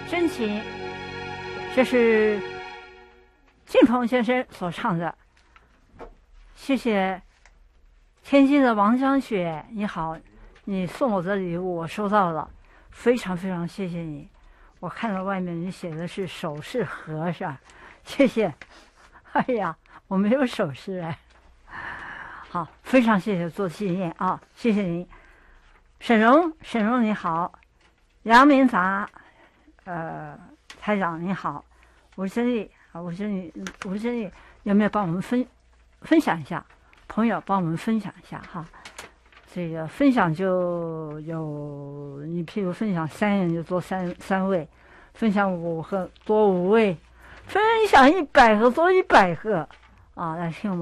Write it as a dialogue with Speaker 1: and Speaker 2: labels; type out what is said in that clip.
Speaker 1: 真情，这是靳鹏先生所唱的。谢谢天津的王江雪，你好，你送我的礼物我收到了，非常非常谢谢你。我看到外面你写的是手势和尚，谢谢。哎呀，我没有手势哎。好，非常谢谢做纪念啊，谢谢您。沈荣你好，杨明达，台长你好，吴真丽啊，吴真丽有没有帮我们分享一下？朋友帮我们分享一下哈。这个分享就有你，譬如分享3人就多三位，分享5个多5位，分享100个多100个啊，来听我们。